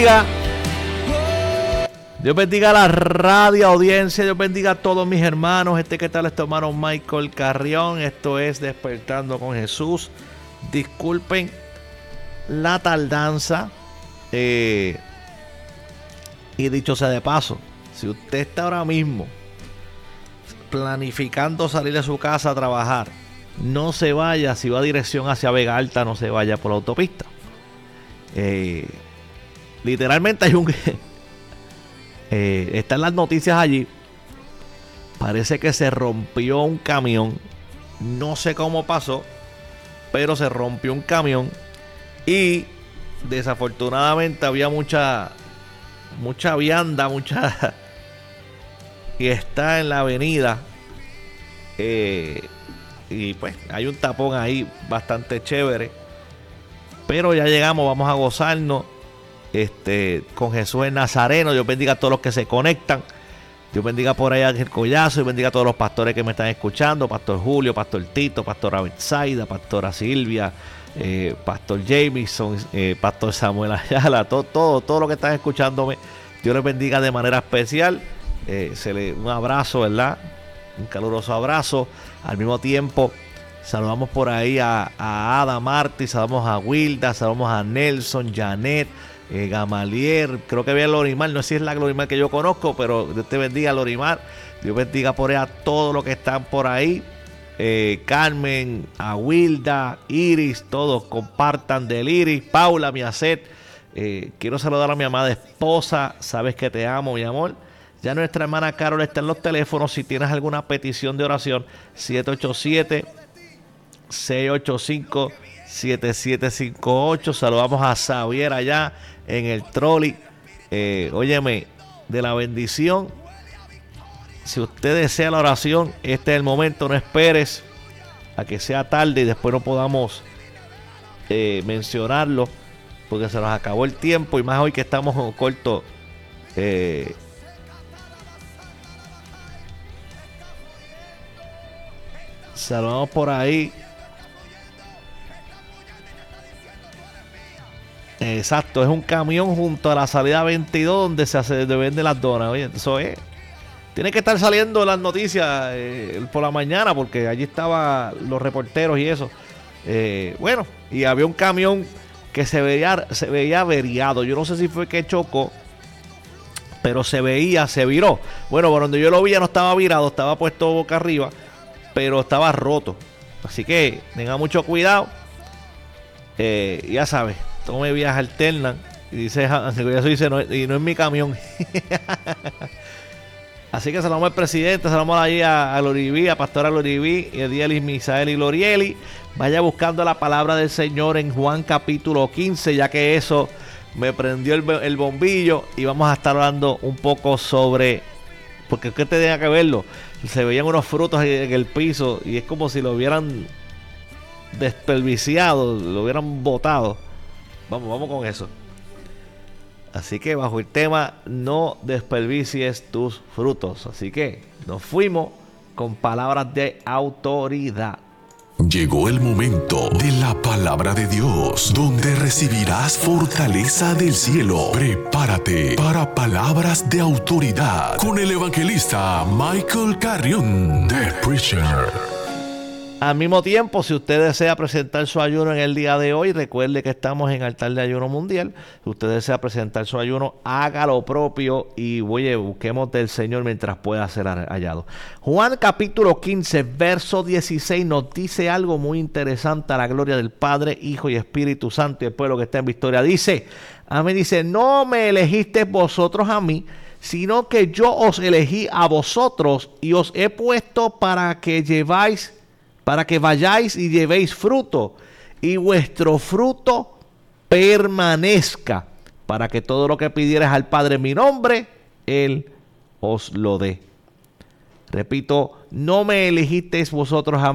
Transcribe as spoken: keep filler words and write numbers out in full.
Dios bendiga a la radio audiencia, Dios bendiga a todos mis hermanos. Este que tal es tu hermano Michael Carrión. Esto es Despertando con Jesús. Disculpen la tardanza. Eh, y dicho sea de paso, si usted está ahora mismo planificando salir de su casa a trabajar, no se vaya. Si va a dirección hacia Vega Alta, no se vaya por la autopista. Eh, literalmente hay un... eh, están las noticias allí. Parece que se rompió un camión. No sé cómo pasó, pero se rompió un camión. Y desafortunadamente había mucha Mucha vianda, mucha... y está en la avenida. Eh, y pues hay un tapón ahí bastante chévere. Pero ya llegamos, vamos a gozarnos este, con Jesús el Nazareno. Dios bendiga a todos los que se conectan. Dios bendiga por allá Ángel Collazo. Dios bendiga a todos los pastores que me están escuchando. Pastor Julio, Pastor Tito, Pastora Betsaida, Pastora Silvia, eh, Pastor Jameson, eh, Pastor Samuel Ayala. Todo, todo, todo lo que están escuchándome. Dios les bendiga de manera especial. Eh, se le, un abrazo, ¿verdad? Un caluroso abrazo. Al mismo tiempo, saludamos por ahí a, a Ada Martí, saludamos a Wilda, saludamos a Nelson, Janet, eh, Gamalier. Creo que había Lorimar, no sé si es la Lorimar que yo conozco, pero Dios te bendiga, Lorimar. Dios bendiga por ahí a todos los que están por ahí. Eh, Carmen, a Wilda, Iris, todos compartan del Iris. Paula, mi acet. Eh, quiero saludar a mi amada esposa. Sabes que te amo, mi amor. Ya nuestra hermana Carol está en los teléfonos. Si tienes alguna petición de oración, siete ocho siete, seis ocho cinco, siete siete cinco ocho. Saludamos a Xavier allá en el trolley. Eh, óyeme, de la bendición. Si usted desea la oración, este es el momento. No esperes a que sea tarde y después no podamos eh, mencionarlo, porque se nos acabó el tiempo. Y más hoy que estamos cortos. Eh, saludamos por ahí. Exacto, es un camión junto a la salida veintidós donde se hace, donde venden las donas. Oye, eso es. Tiene que estar saliendo las noticias eh, por la mañana, porque allí estaban los reporteros y eso. Eh, bueno, y había un camión que se veía, se veía averiado. Yo no sé si fue que chocó, pero se veía, se viró. Bueno, por donde yo lo vi ya no estaba virado, estaba puesto boca arriba, pero estaba roto. Así que tenga mucho cuidado. Eh, ya sabes, tome vías alternas. Y dice, eso dice, no, y no es mi camión. Así que saludamos al presidente, saludamos allí a, a Loribí, a Pastora Loribí, Edielis, Misael y Lorieli. Vaya buscando la palabra del Señor en Juan capítulo quince, ya que eso me prendió el, el bombillo. Y vamos a estar hablando un poco sobre, porque es que te tenía que verlo, se veían unos frutos en el piso y es como si lo hubieran desperdiciado, lo hubieran botado. Vamos, vamos con eso. Así que bajo el tema, no desperdicies tus frutos. Así que nos fuimos con palabras de autoridad. Llegó el momento de la palabra de Dios, donde recibirás fortaleza del cielo. Prepárate para palabras de autoridad con el evangelista Michael Carrión, The Preacher. Al mismo tiempo, si usted desea presentar su ayuno en el día de hoy, recuerde que estamos en altar de ayuno mundial. Si usted desea presentar su ayuno, haga lo propio y oye, busquemos del Señor mientras pueda ser hallado. Juan capítulo quince, verso dieciséis nos dice algo muy interesante a la gloria del Padre, Hijo y Espíritu Santo y el pueblo que está en victoria. Dice, amén, dice, no me elegisteis vosotros a mí, sino que yo os elegí a vosotros y os he puesto para que lleváis para que vayáis y llevéis fruto, y vuestro fruto permanezca, para que todo lo que pidierais al Padre en mi nombre, Él os lo dé. Repito, no me elegisteis vosotros a